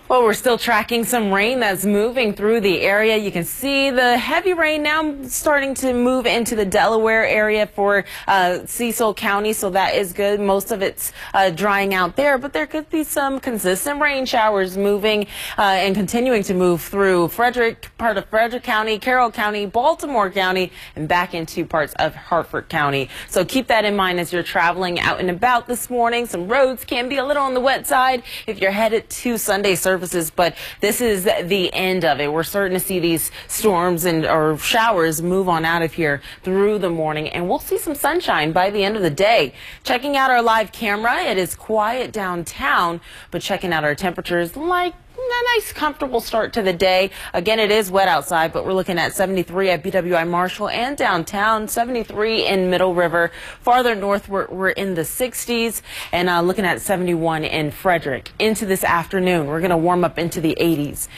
Well, we're still tracking some rain that's moving through the area. You can see the heavy rain now starting to move into the Delaware area for Cecil County, so that is good. Most of it's drying out there, but there could be some consistent rain showers moving and continuing to move through part of Frederick County, Carroll County, Baltimore County, and back into parts of Hartford County. So keep that in mind as you're traveling out and about this morning. Some roads can be a little on the wet side if you're headed to Sunday services, but this is the end of it. We're starting to see these storms or showers move on out of here through the morning, and we'll see some sunshine by the end of the day. Checking out our live camera, it is quiet downtown, but checking out our temperatures, like a nice comfortable start to the day. Again, it is wet outside, but we're looking at 73 at BWI Marshall and downtown, 73 in Middle River. Farther north, we're in the 60s, and looking at 71 in Frederick. Into this afternoon, we're going to warm up into the 80s.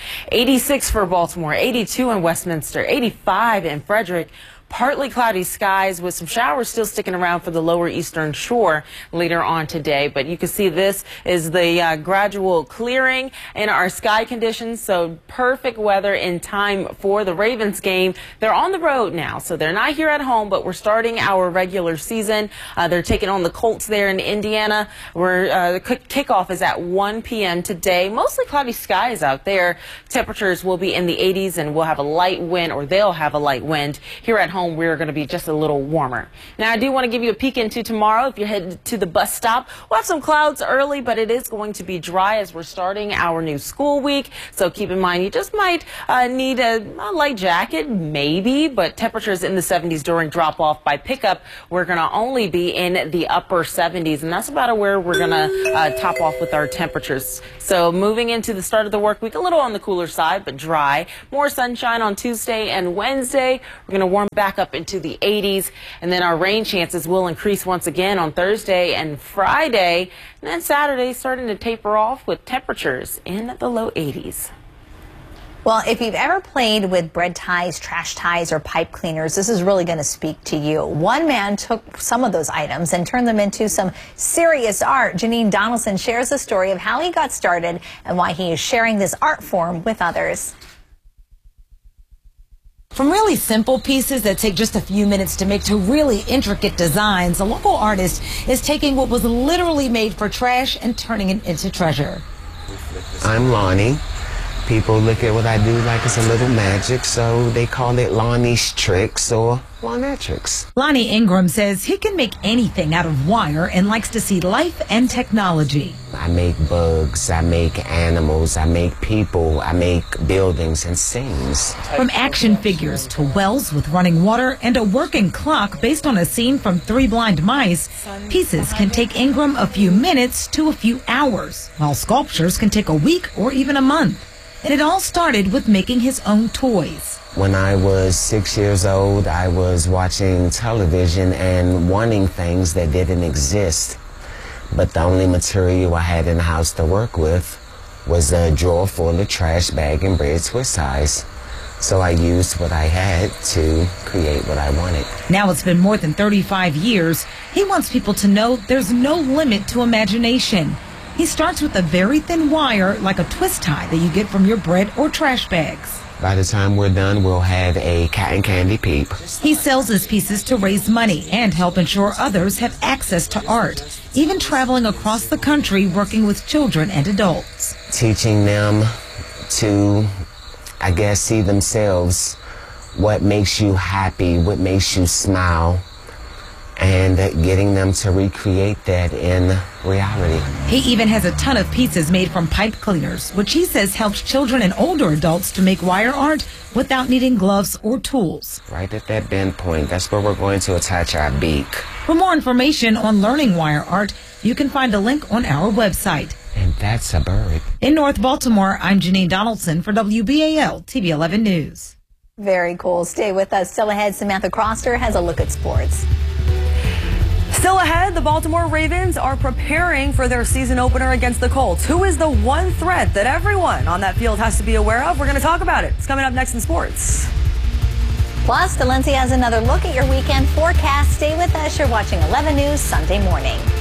86 for Baltimore, 82 in Westminster, 85 in Frederick. Partly cloudy skies with some showers still sticking around for the lower eastern shore later on today. But you can see this is the gradual clearing in our sky conditions. So perfect weather in time for the Ravens game. They're on the road now, so they're not here at home, but we're starting our regular season. They're taking on the Colts there in Indiana. The kickoff is at 1 p.m. today. Mostly cloudy skies out there. Temperatures will be in the 80s, and we'll have a light wind, or they'll have a light wind. Here at home, we're going to be just a little warmer. Now, I do want to give you a peek into tomorrow. If you're headed to the bus stop, we'll have some clouds early, but it is going to be dry as we're starting our new school week. So keep in mind, you just might need a light jacket, maybe, but temperatures in the 70s during drop-off. By pickup, we're going to only be in the upper 70s, and that's about where we're going to top off with our temperatures. So moving into the start of the work week, a little on the cooler side, but dry. More sunshine on Tuesday and Wednesday. We're going to warm back up into the 80s, and then our rain chances will increase once again on Thursday and Friday, and then Saturday starting to taper off with temperatures in the low 80s. Well, if you've ever played with bread ties, trash ties, or pipe cleaners, this is really going to speak to you. One man took some of those items and turned them into some serious art. Janine Donaldson shares the story of how he got started and why he is sharing this art form with others. From really simple pieces that take just a few minutes to make to really intricate designs, a local artist is taking what was literally made for trash and turning it into treasure. I'm Lonnie. People look at what I do like it's a little magic, so they call it Lonnie's Tricks or Lonetrix. Lonnie Ingram says he can make anything out of wire and likes to see life and technology. I make bugs, I make animals, I make people, I make buildings and scenes. From action figures to wells with running water and a working clock based on a scene from Three Blind Mice, pieces can take Ingram a few minutes to a few hours, while sculptures can take a week or even a month. And it all started with making his own toys. When I was 6 years old, I was watching television and wanting things that didn't exist. But the only material I had in the house to work with was a drawer full of trash bag and bread twist ties. So I used what I had to create what I wanted. Now it's been more than 35 years. He wants people to know there's no limit to imagination. He starts with a very thin wire, like a twist tie that you get from your bread or trash bags. By the time we're done, we'll have a cotton candy peep. He sells his pieces to raise money and help ensure others have access to art, even traveling across the country working with children and adults. Teaching them to, I guess, see themselves, what makes you happy, what makes you smile, and getting them to recreate that in reality. He even has a ton of pieces made from pipe cleaners, which he says helps children and older adults to make wire art without needing gloves or tools. Right at that bend point, that's where we're going to attach our beak. For more information on learning wire art, you can find a link on our website. And that's a bird. In North Baltimore, I'm Janine Donaldson for WBAL TV 11 News. Very cool. Stay with us. Still ahead, Samantha Croster has a look at sports. Still ahead, the Baltimore Ravens are preparing for their season opener against the Colts. Who is the one threat that everyone on that field has to be aware of? We're going to talk about it. It's coming up next in sports. Plus, Delancey has another look at your weekend forecast. Stay with us. You're watching 11 News Sunday Morning.